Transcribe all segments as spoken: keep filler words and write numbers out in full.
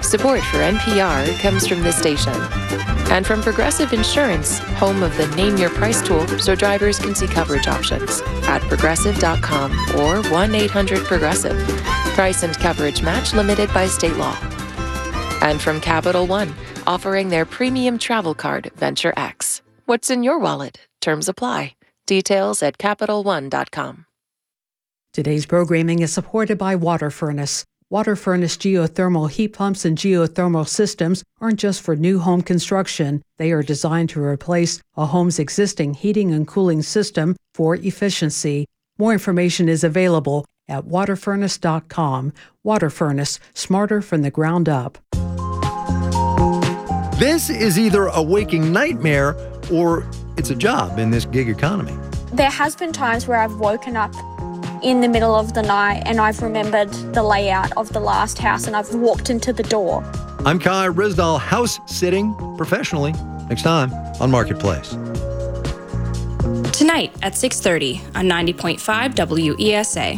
Support for N P R comes from this station. And from Progressive Insurance, home of the Name Your Price tool so drivers can see coverage options at progressive dot com or one eight hundred progressive. Price and coverage match limited by state law. And from Capital One, offering their premium travel card, Venture X. What's in your wallet? Terms apply. Details at capital one dot com. Today's programming is supported by Water Furnace. Water Furnace geothermal heat pumps and geothermal systems aren't just for new home construction. They are designed to replace a home's existing heating and cooling system for efficiency. More information is available at water furnace dot com. Water Furnace, smarter from the ground up. This is either a waking nightmare or it's a job in this gig economy. There has been times where I've woken up in the middle of the night and I've remembered the layout of the last house and I've walked into the door. I'm Kai Rizdal, house sitting professionally. Next time on Marketplace. Tonight at six thirty on ninety point five W E S A.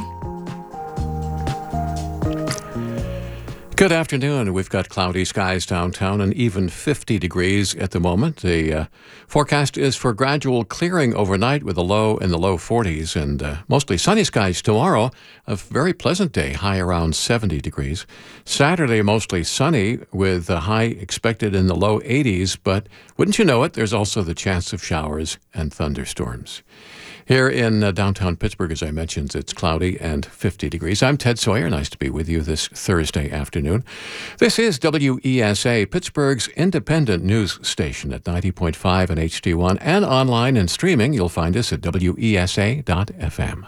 Good afternoon. We've got cloudy skies downtown and even fifty degrees at the moment. The uh, forecast is for gradual clearing overnight with a low in the low forties and uh, mostly sunny skies tomorrow. A very pleasant day, high around seventy degrees. Saturday, mostly sunny with a high expected in the low eighties, but wouldn't you know it, there's also the chance of showers and thunderstorms. Here in uh, downtown Pittsburgh, as I mentioned, it's cloudy and fifty degrees. I'm Ted Sawyer. Nice to be with you this Thursday afternoon. This is W E S A, Pittsburgh's independent news station at ninety point five and H D one, and online and streaming. You'll find us at W E S A dot F M.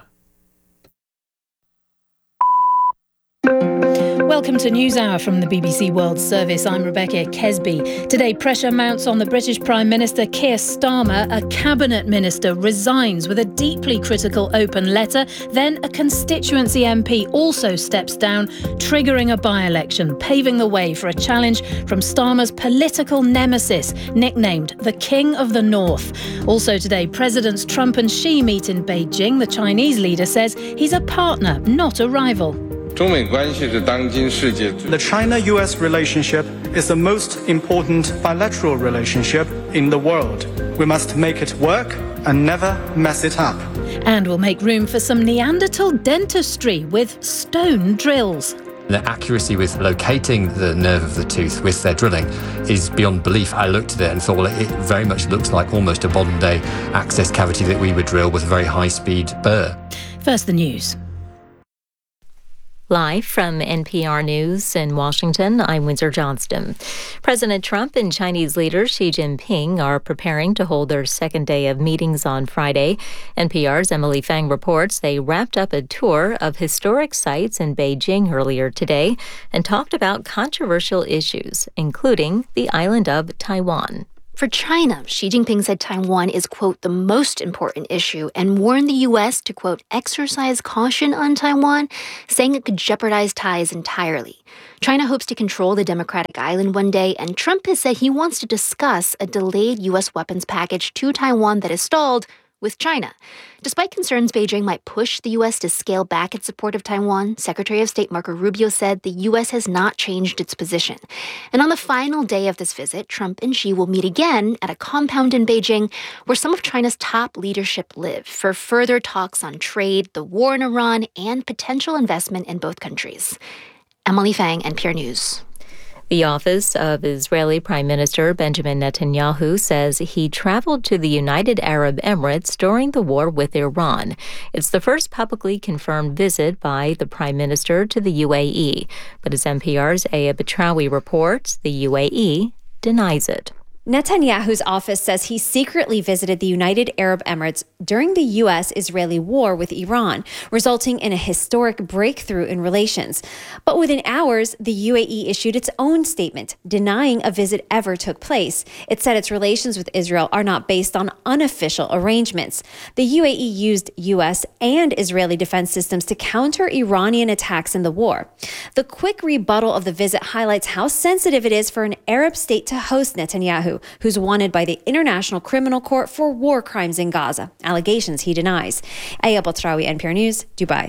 Welcome to NewsHour from the B B C World Service. I'm Rebecca Kesby. Today, pressure mounts on the British Prime Minister Keir Starmer. A cabinet minister resigns with a deeply critical open letter. Then a constituency M P also steps down, triggering a by-election, paving the way for a challenge from Starmer's political nemesis, nicknamed the King of the North. Also today, Presidents Trump and Xi meet in Beijing. The Chinese leader says he's a partner, not a rival. The China-U S relationship is the most important bilateral relationship in the world. We must make it work and never mess it up. And we'll make room for some Neanderthal dentistry with stone drills. The accuracy with locating the nerve of the tooth with their drilling is beyond belief. I looked at it and thought, well, it very much looks like almost a modern-day access cavity that we would drill with a very high-speed burr. First, the news. Live from N P R News in Washington, I'm Windsor Johnston. President Trump and Chinese leader Xi Jinping are preparing to hold their second day of meetings on Friday. N P R's Emily Fang reports they wrapped up a tour of historic sites in Beijing earlier today and talked about controversial issues, including the island of Taiwan. For China, Xi Jinping said Taiwan is, quote, the most important issue and warned the U S to, quote, exercise caution on Taiwan, saying it could jeopardize ties entirely. China hopes to control the democratic island one day, and Trump has said he wants to discuss a delayed U S weapons package to Taiwan that is stalled with China. Despite concerns Beijing might push the U S to scale back its support of Taiwan, Secretary of State Marco Rubio said the U S has not changed its position. And on the final day of this visit, Trump and Xi will meet again at a compound in Beijing where some of China's top leadership live for further talks on trade, the war in Iran, and potential investment in both countries. Emily Fang, N P R News. The office of Israeli Prime Minister Benjamin Netanyahu says he traveled to the United Arab Emirates during the war with Iran. It's the first publicly confirmed visit by the Prime Minister to the U A E. But as N P R's Aya Batrawi reports, the U A E denies it. Netanyahu's office says he secretly visited the United Arab Emirates during the U S-Israeli war with Iran, resulting in a historic breakthrough in relations. But within hours, the U A E issued its own statement, denying a visit ever took place. It said its relations with Israel are not based on unofficial arrangements. The U A E used U S and Israeli defense systems to counter Iranian attacks in the war. The quick rebuttal of the visit highlights how sensitive it is for an Arab state to host Netanyahu, who's wanted by the International Criminal Court for war crimes in Gaza, allegations he denies. Aya Batrawi, N P R News, Dubai.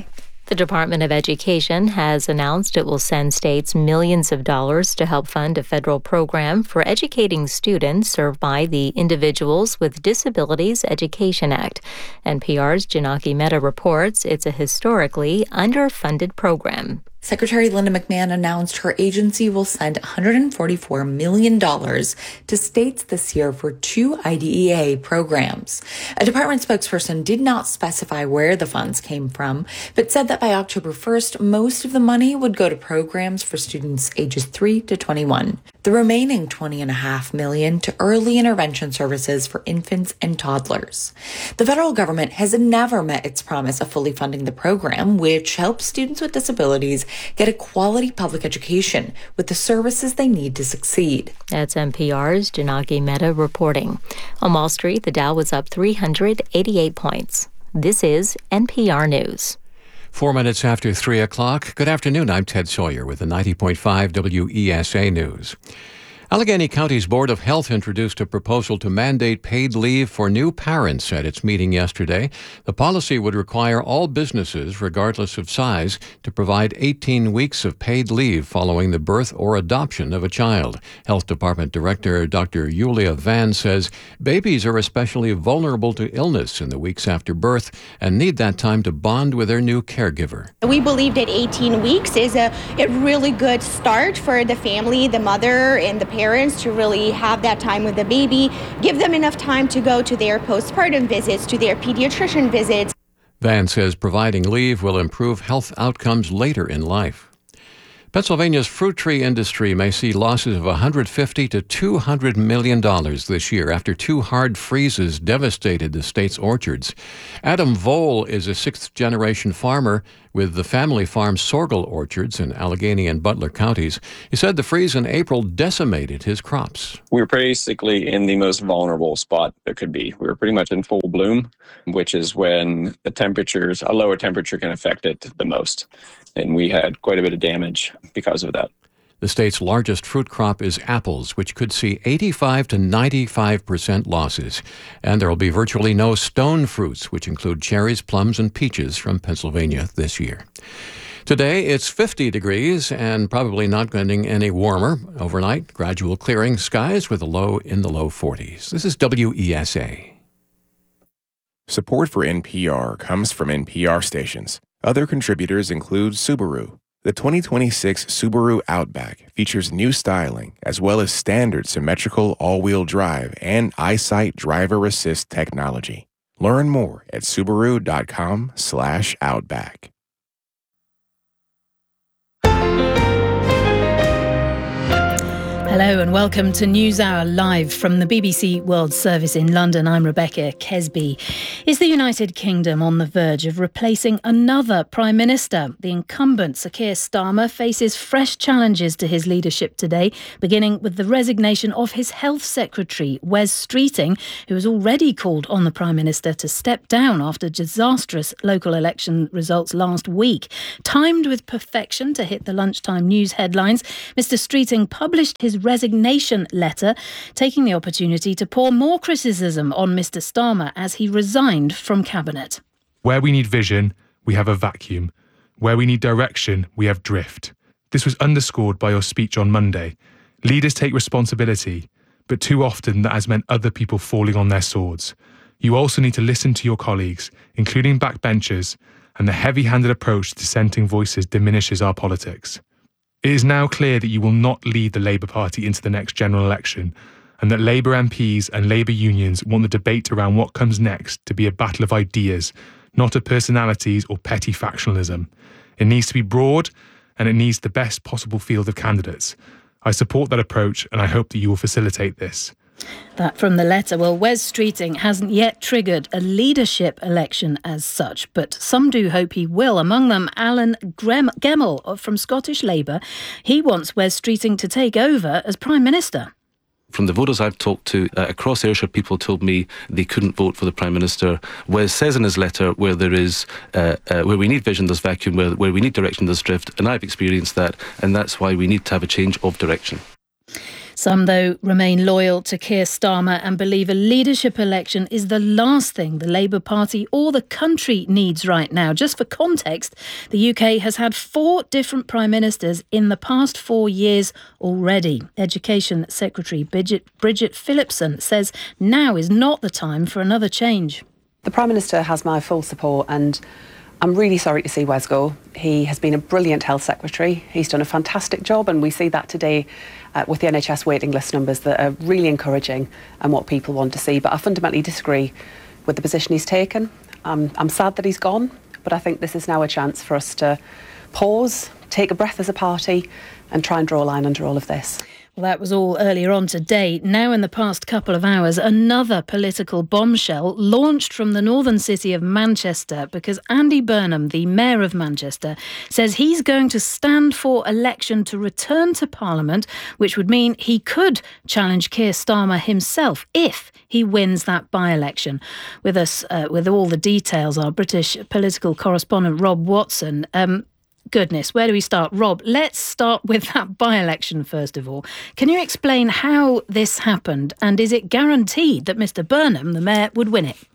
The Department of Education has announced it will send states millions of dollars to help fund a federal program for educating students served by the Individuals with Disabilities Education Act. N P R's Janaki Mehta reports it's a historically underfunded program. Secretary Linda McMahon announced her agency will send one hundred forty-four million dollars to states this year for two I D E A programs. A department spokesperson did not specify where the funds came from, but said that by October first, most of the money would go to programs for students ages three to twenty-one. The remaining twenty point five million dollars to early intervention services for infants and toddlers. The federal government has never met its promise of fully funding the program, which helps students with disabilities get a quality public education with the services they need to succeed. That's N P R's Janaki Mehta reporting. On Wall Street, the Dow was up three hundred eighty-eight points. This is N P R News. Four minutes after three o'clock. Good afternoon. I'm Ted Sawyer with the ninety point five W E S A News. Allegheny County's Board of Health introduced a proposal to mandate paid leave for new parents at its meeting yesterday. The policy would require all businesses, regardless of size, to provide eighteen weeks of paid leave following the birth or adoption of a child. Health Department Director Doctor Yulia Van says babies are especially vulnerable to illness in the weeks after birth and need that time to bond with their new caregiver. We believe that eighteen weeks is a, a really good start for the family, the mother, and the parents to really have that time with the baby, give them enough time to go to their postpartum visits, to their pediatrician visits. Van says providing leave will improve health outcomes later in life. Pennsylvania's fruit tree industry may see losses of one hundred fifty to two hundred million dollars this year after two hard freezes devastated the state's orchards. Adam Vole is a sixth-generation farmer with the family farm Sorgel orchards in Allegheny and Butler counties. He said the freeze in April decimated his crops. We were basically in the most vulnerable spot there could be. We were pretty much in full bloom, which is when the temperatures, a lower temperature can affect it the most. And we had quite a bit of damage because of that. The state's largest fruit crop is apples, which could see eighty-five to ninety-five percent losses. And there will be virtually no stone fruits, which include cherries, plums, and peaches from Pennsylvania this year. Today, it's fifty degrees and probably not getting any warmer. Overnight, gradual clearing skies with a low in the low forties. This is W E S A. Support for N P R comes from N P R stations. Other contributors include Subaru. The twenty twenty-six Subaru Outback features new styling as well as standard symmetrical all-wheel drive and EyeSight driver assist technology. Learn more at Subaru.com slash Outback. Hello and welcome to NewsHour live from the B B C World Service in London. I'm Rebecca Kesby. Is the United Kingdom on the verge of replacing another Prime Minister? The incumbent, Sir Keir Starmer, faces fresh challenges to his leadership today, beginning with the resignation of his Health Secretary, Wes Streeting, who has already called on the Prime Minister to step down after disastrous local election results last week. Timed with perfection to hit the lunchtime news headlines, Mr Streeting published his resignation letter, taking the opportunity to pour more criticism on Mr Starmer as he resigned from Cabinet. Where we need vision, we have a vacuum. Where we need direction, we have drift. This was underscored by your speech on Monday. Leaders take responsibility, but too often that has meant other people falling on their swords. You also need to listen to your colleagues, including backbenchers, and the heavy-handed approach to dissenting voices diminishes our politics. It is now clear that you will not lead the Labour Party into the next general election, and that Labour M Ps and Labour unions want the debate around what comes next to be a battle of ideas, not of personalities or petty factionalism. It needs to be broad, and it needs the best possible field of candidates. I support that approach, and I hope that you will facilitate this. That from the letter. Well, Wes Streeting hasn't yet triggered a leadership election as such, but some do hope he will. Among them, Alan Gemmell from Scottish Labour. He wants Wes Streeting to take over as Prime Minister. From the voters I've talked to uh, across Ayrshire, people told me they couldn't vote for the Prime Minister. Wes says in his letter where there is, uh, uh, where we need vision, there's vacuum, where, where we need direction, there's drift, and I've experienced that, and that's why we need to have a change of direction. Some, though, remain loyal to Keir Starmer and believe a leadership election is the last thing the Labour Party or the country needs right now. Just for context, the U K has had four different prime ministers in the past four years already. Education Secretary Bridget, Bridget Phillipson says now is not the time for another change. The Prime Minister has my full support, and I'm really sorry to see Wes go. He has been a brilliant health secretary. He's done a fantastic job, and we see that today uh, with the N H S waiting list numbers that are really encouraging and what people want to see. But I fundamentally disagree with the position he's taken. Um, I'm sad that he's gone, but I think this is now a chance for us to pause, take a breath as a party, and try and draw a line under all of this. Well, that was all earlier on today. Now, in the past couple of hours, another political bombshell launched from the northern city of Manchester because Andy Burnham, the Mayor of Manchester, says he's going to stand for election to return to Parliament, which would mean he could challenge Keir Starmer himself if he wins that by-election. With us, uh, with all the details, our British political correspondent Rob Watson. Um, Goodness, where do we start? Rob, let's start with that by-election first of all. Can you explain how this happened, and is it guaranteed that Mr Burnham, the Mayor, would win it?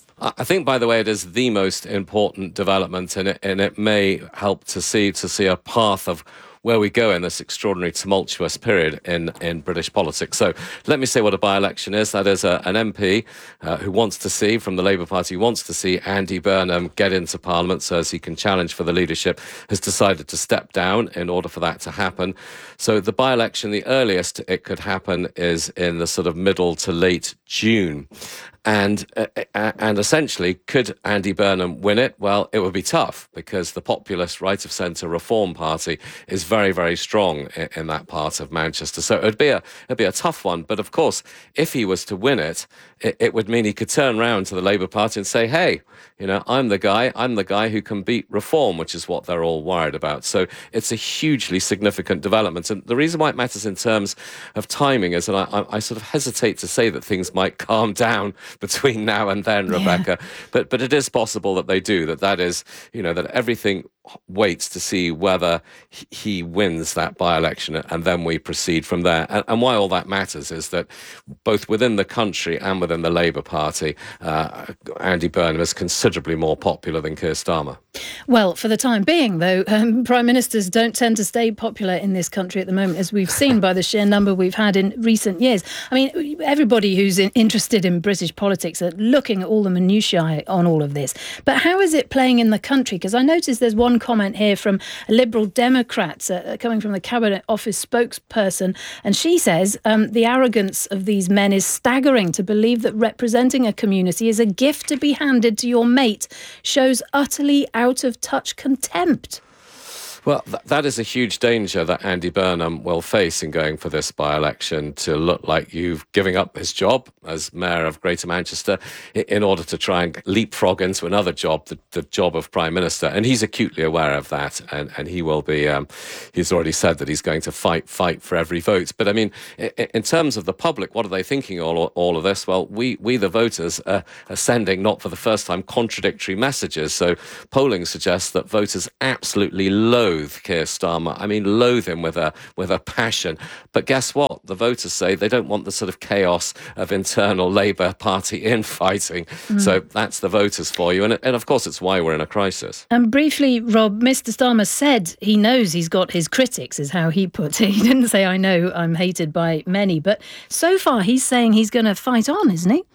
I think, by the way, it is the most important development, and it, and it may help to see to see a path of where we go in this extraordinary tumultuous period in, in British politics. So let me say what a by-election is. That is a, an M P uh, who wants to see, from the Labour Party, wants to see Andy Burnham get into Parliament so as he can challenge for the leadership, has decided to step down in order for that to happen. So the by-election, the earliest it could happen is in the sort of middle to late June. And uh, and essentially, could Andy Burnham win it? Well, it would be tough because the populist right-of-centre Reform Party is very, very strong in, in that part of Manchester. So it'd be a it'd be a tough one. But of course, if he was to win it, it, it would mean he could turn round to the Labour Party and say, "Hey, you know, I'm the guy. I'm the guy who can beat Reform," which is what they're all worried about. So it's a hugely significant development. And the reason why it matters in terms of timing is, and I, I, I sort of hesitate to say that things might calm down between now and then, Rebecca, yeah. but but it is possible that they do, that that is, you know, that everything waits to see whether he wins that by-election, and then we proceed from there. And, and why all that matters is that both within the country and within the Labour Party, uh, Andy Burnham is considerably more popular than Keir Starmer. Well, for the time being, though, um, prime ministers don't tend to stay popular in this country at the moment, as we've seen by the sheer number we've had in recent years. I mean, everybody who's in, interested in British politics are looking at all the minutiae on all of this. But how is it playing in the country? Because I noticed there's one comment here from a Liberal Democrat uh, coming from the Cabinet Office spokesperson, and she says um, the arrogance of these men is staggering. To believe that representing a community is a gift to be handed to your mate shows utterly out-of-touch contempt. Well, th- that is a huge danger that Andy Burnham will face in going for this by-election, to look like you've giving up his job as Mayor of Greater Manchester in order to try and leapfrog into another job, the, the job of Prime Minister. And he's acutely aware of that, and, and he will be, um, he's already said that he's going to fight, fight for every vote. But I mean, in, in terms of the public, what are they thinking all, all of this? Well, we, we the voters are, are sending, not for the first time, contradictory messages. So polling suggests that voters absolutely loathe Keir Starmer. I mean, loathe him with a with a passion. But guess what? The voters say they don't want the sort of chaos of internal Labour Party infighting. Mm. So that's the voters for you. And, and of course, it's why we're in a crisis. And briefly, Rob, Mister Starmer said he knows he's got his critics, is how he put it. He didn't say, I know I'm hated by many. But so far, he's saying he's going to fight on, isn't he?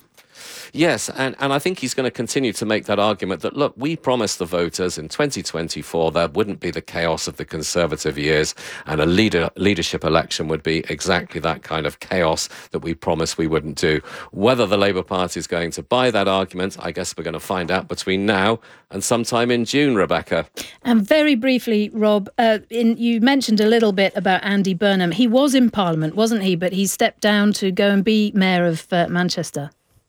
Yes, and, and I think he's going to continue to make that argument that, look, we promised the voters in twenty twenty-four there wouldn't be the chaos of the Conservative years, and a leader leadership election would be exactly that kind of chaos that we promised we wouldn't do. Whether the Labour Party is going to buy that argument, I guess we're going to find out between now and sometime in June, Rebecca. And very briefly, Rob, uh, in, you mentioned a little bit about Andy Burnham. He was in Parliament, wasn't he? But he stepped down to go and be Mayor of uh, Manchester.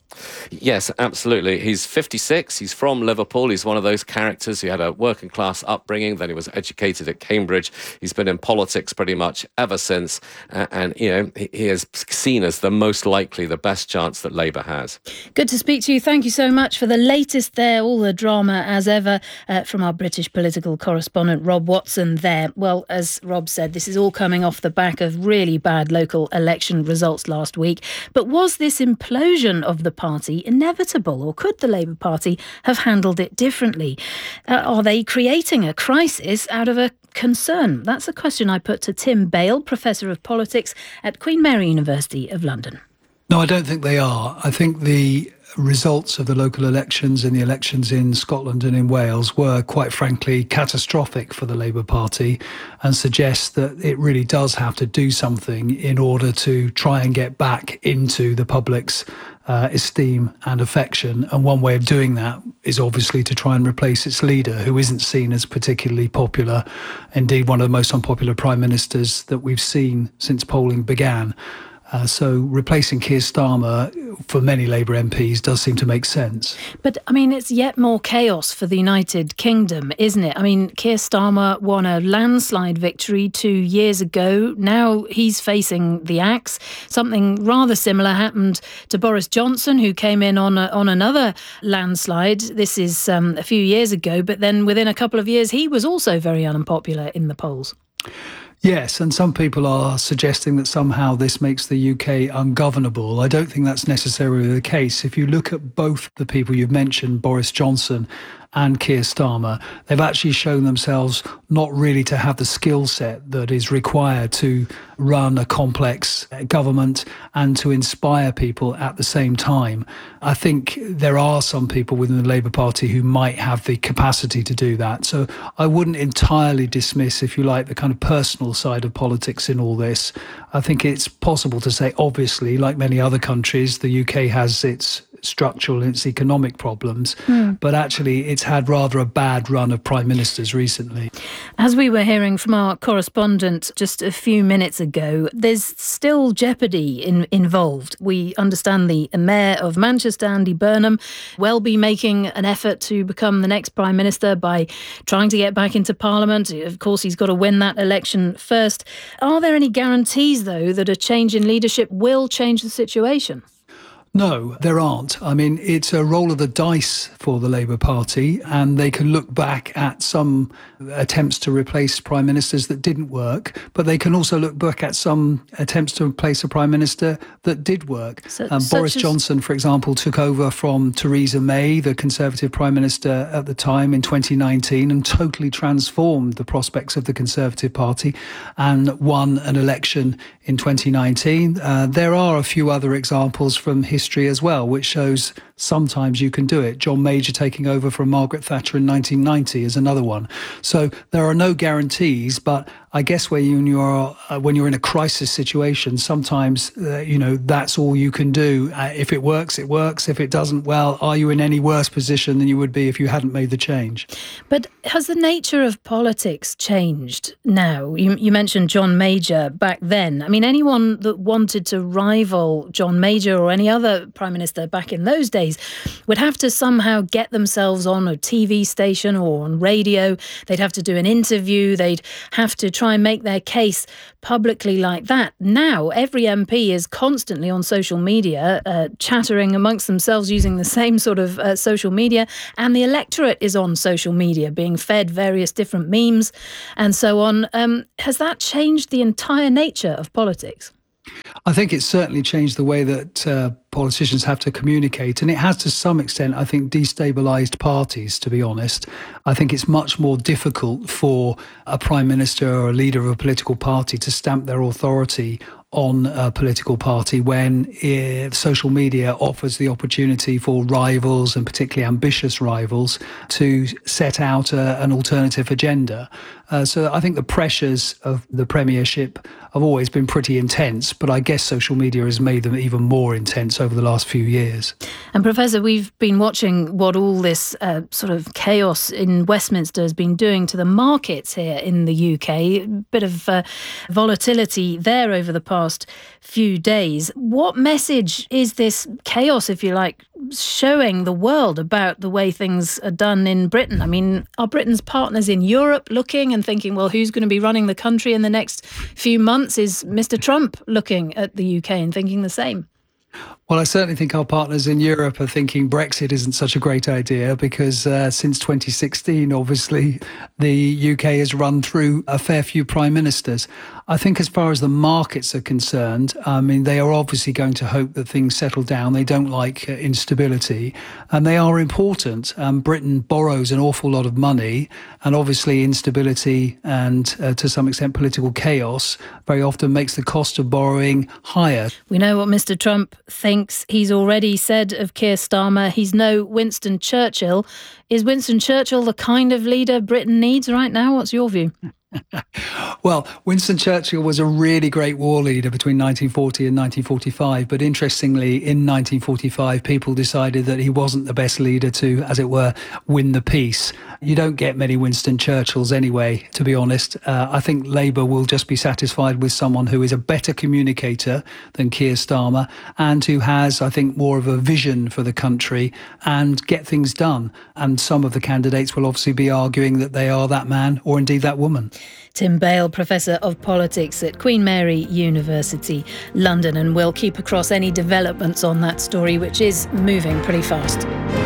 Yes, absolutely. He's fifty-six. He's from Liverpool. He's one of those characters who had a working class upbringing. Then he was educated at Cambridge. He's been in politics pretty much ever since. Uh, and, you know, he, he is seen as the most likely, the best chance that Labour has. Good to speak to you. Thank you so much for the latest there. All the drama as ever uh, from our British political correspondent, Rob Watson there. Well, as Rob said, this is all coming off the back of really bad local election results last week. But was this implosion of the party inevitable, or could the Labour Party have handled it differently? Uh, are they creating a crisis out of a concern? That's a question I put to Tim Bale, Professor of Politics at Queen Mary University of London. No, I don't think they are. I think the results of the local elections and the elections in Scotland and in Wales were, quite frankly, catastrophic for the Labour Party, and suggest that it really does have to do something in order to try and get back into the public's uh, esteem and affection. And one way of doing that is obviously to try and replace its leader, who isn't seen as particularly popular, indeed one of the most unpopular prime ministers that we've seen since polling began. Uh, so replacing Keir Starmer for many Labour M Ps does seem to make sense. But, I mean, it's yet more chaos for the United Kingdom, isn't it? I mean, Keir Starmer won a landslide victory two years ago. Now he's facing the axe. Something rather similar happened to Boris Johnson, who came in on a, on another landslide. This is um, a few years ago, but then within a couple of years, he was also very unpopular in the polls. Yes, and some people are suggesting that somehow this makes the U K ungovernable. I don't think that's necessarily the case. If you look at both the people you've mentioned, Boris Johnson and Keir Starmer, they've actually shown themselves not really to have the skill set that is required to run a complex government and to inspire people at the same time. I think there are some people within the Labour Party who might have the capacity to do that. So I wouldn't entirely dismiss, if you like, the kind of personal side of politics in all this. I think it's possible to say, obviously, like many other countries, the U K has its structural and its economic problems, mm. but actually it's had rather a bad run of prime ministers recently. As we were hearing from our correspondent just a few minutes ago, there's still jeopardy in, involved. We understand the Mayor of Manchester, Andy Burnham, will be making an effort to become the next Prime Minister by trying to get back into Parliament. Of course, he's got to win that election first. Are there any guarantees, though, that a change in leadership will change the situation? No, there aren't. I mean, it's a roll of the dice for the Labour Party, and they can look back at some attempts to replace prime ministers that didn't work, but they can also look back at some attempts to replace a prime minister that did work. So, um, Boris as... Johnson, for example, took over from Theresa May, the Conservative prime minister at the time, in twenty nineteen, and totally transformed the prospects of the Conservative Party and won an election in twenty nineteen. Uh, there are a few other examples from history history as well, which shows sometimes you can do it. John Major taking over from Margaret Thatcher in nineteen ninety is another one. So there are no guarantees, but I guess when, you, when you're uh, when you're in a crisis situation, sometimes uh, you know that's all you can do. Uh, if it works, it works. If it doesn't, well, are you in any worse position than you would be if you hadn't made the change? But has the nature of politics changed now? You, you mentioned John Major back then. I mean, anyone that wanted to rival John Major or any other prime minister back in those days would have to somehow get themselves on a T V station or on radio. They'd have to do an interview. They'd have to try and make their case publicly like that. Now, every M P is constantly on social media, uh, chattering amongst themselves using the same sort of uh, social media, and the electorate is on social media being fed various different memes and so on. Um, has that changed the entire nature of politics? I think it's certainly changed the way that uh, politicians have to communicate, and it has to some extent, I think, destabilised parties, to be honest. I think it's much more difficult for a prime minister or a leader of a political party to stamp their authority on a political party when uh, social media offers the opportunity for rivals, and particularly ambitious rivals, to set out a, an alternative agenda. Uh, so I think the pressures of the premiership have always been pretty intense, but I guess social media has made them even more intense over the last few years. And Professor, we've been watching what all this uh, sort of chaos in Westminster has been doing to the markets here in the U K. A bit of uh, volatility there over the past few days. What message is this chaos, if you like, showing the world about the way things are done in Britain. I mean, are Britain's partners in Europe looking and thinking, well, who's going to be running the country in the next few months? Is Mister Trump looking at the U K and thinking the same? Well, I certainly think our partners in Europe are thinking Brexit isn't such a great idea because uh, since twenty sixteen, obviously, the U K has run through a fair few prime ministers. I think as far as the markets are concerned, I mean, they are obviously going to hope that things settle down. They don't like uh, instability, and they are important. Um, Britain borrows an awful lot of money, and obviously instability and, uh, to some extent, political chaos very often makes the cost of borrowing higher. We know what Mister Trump thinks. He's already said of Keir Starmer, he's no Winston Churchill. Is Winston Churchill the kind of leader Britain needs right now? What's your view? Well, Winston Churchill was a really great war leader between nineteen forty and nineteen forty-five. But interestingly, in nineteen forty-five, people decided that he wasn't the best leader to, as it were, win the peace. You don't get many Winston Churchills anyway, to be honest. Uh, I think Labour will just be satisfied with someone who is a better communicator than Keir Starmer and who has, I think, more of a vision for the country and get things done. And some of the candidates will obviously be arguing that they are that man or indeed that woman. Tim Bale, Professor of Politics at Queen Mary University, London, and we'll keep across any developments on that story, which is moving pretty fast.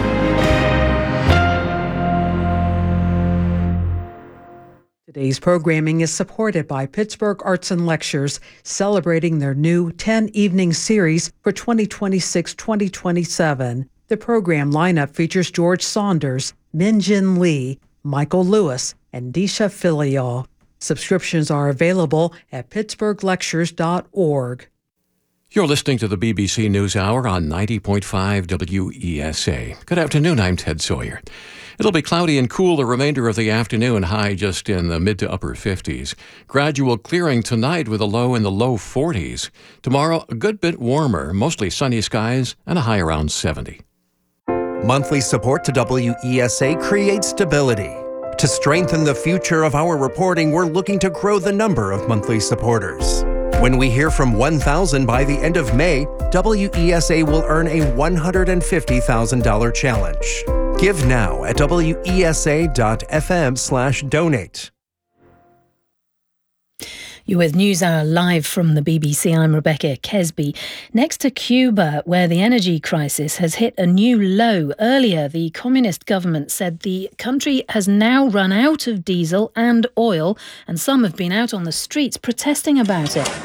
Today's programming is supported by Pittsburgh Arts and Lectures, celebrating their new ten-evening series for twenty twenty-six twenty twenty-seven. The program lineup features George Saunders, Min Jin Lee, Michael Lewis, and Disha Filial. Subscriptions are available at pittsburgh lectures dot org. You're listening to the B B C News Hour on ninety point five W E S A. Good afternoon, I'm Ted Sawyer. It'll be cloudy and cool the remainder of the afternoon, high just in the mid to upper fifties. Gradual clearing tonight with a low in the low forties. Tomorrow, a good bit warmer, mostly sunny skies, and a high around seventy. Monthly support to W E S A creates stability. To strengthen the future of our reporting, we're looking to grow the number of monthly supporters. When we hear from one thousand by the end of May, W E S A will earn a one hundred fifty thousand dollars challenge. Give now at W E S A dot F M slash donate. You're with NewsHour live from the B B C. I'm Rebecca Kesby. Next to Cuba, where the energy crisis has hit a new low. Earlier, the communist government said the country has now run out of diesel and oil, and some have been out on the streets protesting about it.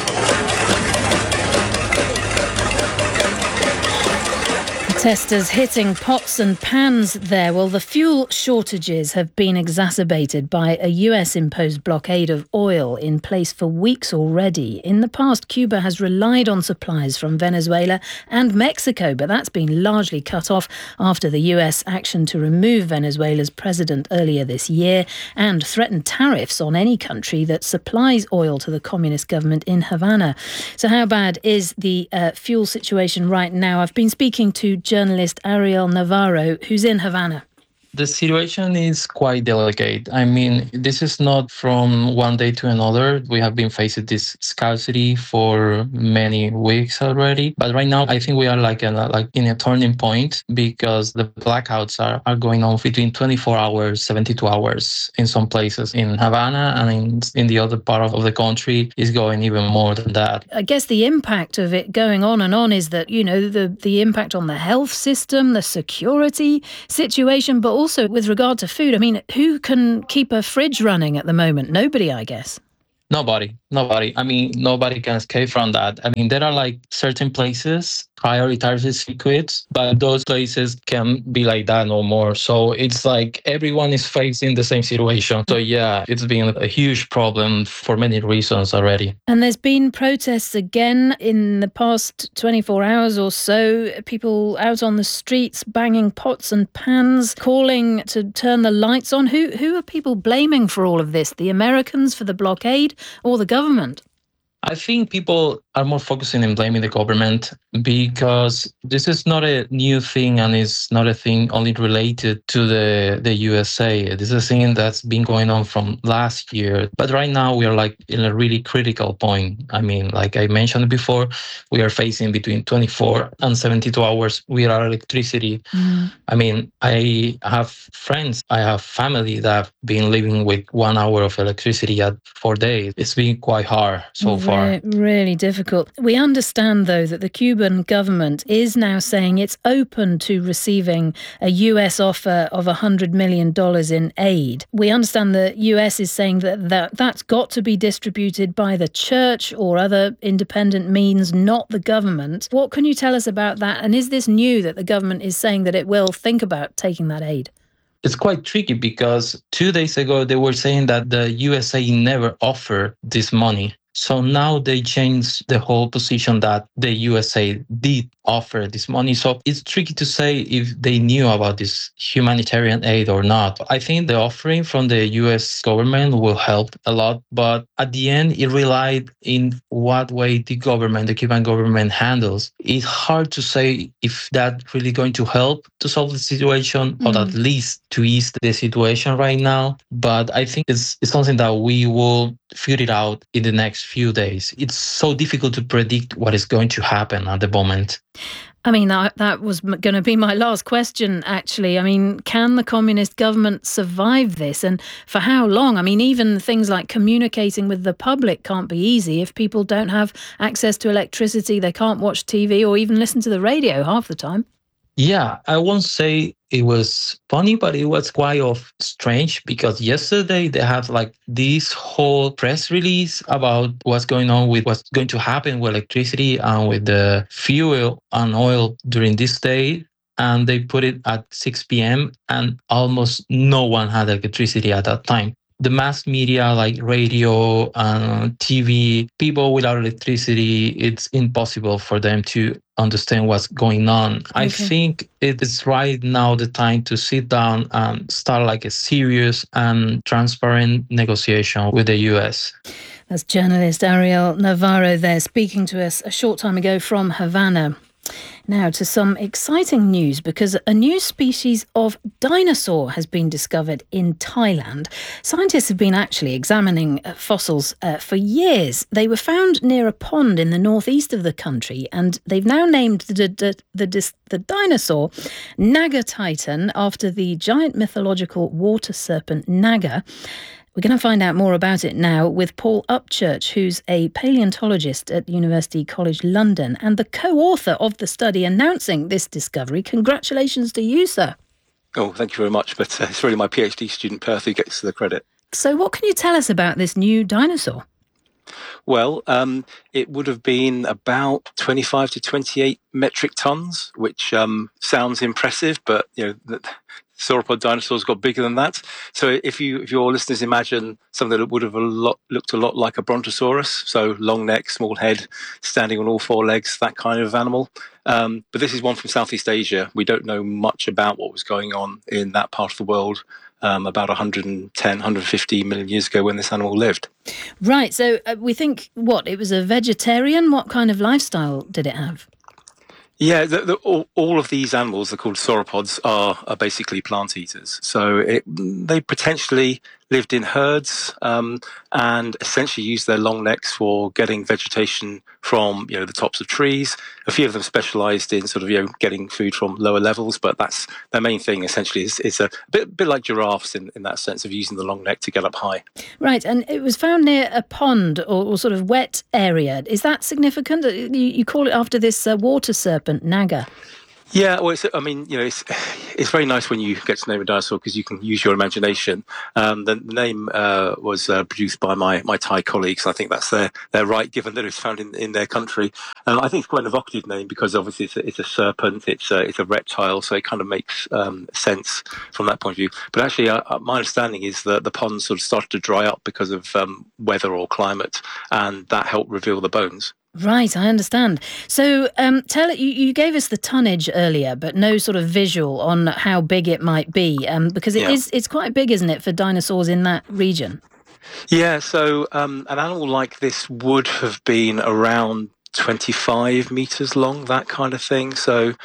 Protesters hitting pots and pans there. Well, the fuel shortages have been exacerbated by a U S-imposed blockade of oil in place for weeks already. In the past, Cuba has relied on supplies from Venezuela and Mexico, but that's been largely cut off after the U S action to remove Venezuela's president earlier this year and threatened tariffs on any country that supplies oil to the communist government in Havana. So how bad is the uh, fuel situation right now? I've been speaking to journalist Ariel Navarro, who's in Havana. The situation is quite delicate. I mean, this is not from one day to another. We have been facing this scarcity for many weeks already. But right now, I think we are like in a, like in a turning point because the blackouts are, are going on between twenty-four hours, seventy-two hours in some places in Havana, and in, in the other part of the country is going even more than that. I guess the impact of it going on and on is that, you know, the, the impact on the health system, the security situation, but also with regard to food. I mean, who can keep a fridge running at the moment? Nobody, I guess. Nobody, nobody. I mean, nobody can escape from that. I mean, there are like certain places, prioritized circuits, but those places can be like that no more. So it's like everyone is facing the same situation. So yeah, it's been a huge problem for many reasons already. And there's been protests again in the past twenty-four hours or so. People out on the streets banging pots and pans, calling to turn the lights on. Who who are people blaming for all of this? The Americans for the blockade or the government? I think people are more focusing on blaming the government because this is not a new thing and it's not a thing only related to the, the U S A. This is a thing that's been going on from last year. But right now we are like in a really critical point. I mean, like I mentioned before, we are facing between twenty-four and seventy-two hours without electricity. Mm. I mean, I have friends, I have family that have been living with one hour of electricity at four days. It's been quite hard so Re- far. Really difficult. We understand, though, that the Cuban government is now saying it's open to receiving a U S offer of one hundred million dollars in aid. We understand the U S is saying that, that that's got to be distributed by the church or other independent means, not the government. What can you tell us about that? And is this new that the government is saying that it will think about taking that aid? It's quite tricky because two days ago they were saying that the U S A never offered this money. So now they changed the whole position that the U S A did offer this money. So it's tricky to say if they knew about this humanitarian aid or not. I think the offering from the U S government will help a lot. But at the end, it relied in what way the government, the Cuban government handles. It's hard to say if that's really going to help to solve the situation mm. or at least to ease the situation right now. But I think it's, it's something that we will figure it out in the next few days. It's so difficult to predict what is going to happen at the moment. I mean, that, that was going to be my last question, actually. I mean, can the communist government survive this? And for how long? I mean, even things like communicating with the public can't be easy. If people don't have access to electricity, they can't watch T V or even listen to the radio half the time. Yeah, I won't say it was funny, but it was quite of strange because yesterday they had like this whole press release about what's going on with what's going to happen with electricity and with the fuel and oil during this day. And they put it at six p.m. and almost no one had electricity at that time. The mass media like radio and T V, people without electricity, it's impossible for them to understand what's going on. Okay. I think it is right now the time to sit down and start like a serious and transparent negotiation with the U S. That's journalist Ariel Navarro there speaking to us a short time ago from Havana. Now to some exciting news because a new species of dinosaur has been discovered in Thailand. Scientists have been actually examining fossils uh, for years. They were found near a pond in the northeast of the country and they've now named the, the, the, the, the dinosaur Naga Titan after the giant mythological water serpent Naga. We're going to find out more about it now with Paul Upchurch, who's a paleontologist at University College London and the co-author of the study announcing this discovery. Congratulations to you, sir. Oh, thank you very much. But uh, it's really my PhD student, Perth, who gets the credit. So what can you tell us about this new dinosaur? Well, um, it would have been about twenty-five to twenty-eight metric tons, which um, sounds impressive, but you know, the sauropod dinosaurs got bigger than that. So if you, if your listeners imagine something that would have a lot, looked a lot like a brontosaurus, so long neck, small head, standing on all four legs, that kind of animal. Um, but this is one from Southeast Asia. We don't know much about what was going on in that part of the world um, about one hundred ten, one hundred fifty million years ago when this animal lived. Right. So uh, we think, what, it was a vegetarian? What kind of lifestyle did it have? Yeah, the, the, all, all of these animals, they're called sauropods, are, are basically plant eaters. So it, they potentially lived in herds um, and essentially used their long necks for getting vegetation from, you know, the tops of trees. A few of them specialised in sort of, you know, getting food from lower levels, but that's their main thing essentially is, is a bit, bit like giraffes in, in that sense of using the long neck to get up high. Right, and it was found near a pond or, or sort of wet area. Is that significant? You, you call it after this uh, water serpent, Naga. Yeah, well, it's, I mean, you know, it's it's very nice when you get to name a dinosaur because you can use your imagination. Um, the, the name uh, was uh, produced by my, my Thai colleagues. I think that's their, their right, given that it was found in, in their country. Um, I think it's quite an evocative name because obviously it's a, it's a serpent, it's a, it's a reptile, so it kind of makes um, sense from that point of view. But actually, uh, my understanding is that the pond sort of started to dry up because of um, weather or climate, and that helped reveal the bones. Right, I understand. So um, tell it. You, you gave us the tonnage earlier, but no sort of visual on how big it might be, um, because it yeah. is it's quite big, isn't it, for dinosaurs in that region? Yeah, so um, an animal like this would have been around twenty-five meters long, that kind of thing. So